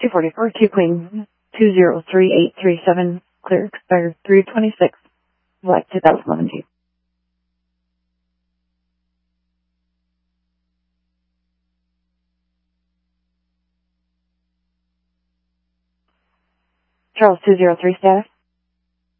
244, 2 Queen, 203-837, clear expired 326, July 2011. Charles 203 status.